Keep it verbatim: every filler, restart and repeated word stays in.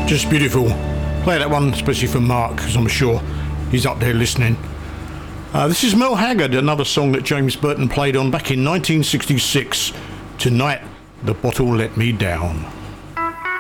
Just beautiful. Play that one especially for Mark, because I'm sure he's up there listening. Uh, this is Merle Haggard, another song that James Burton played on back in nineteen sixty-six. Tonight, the Bottle Let Me Down.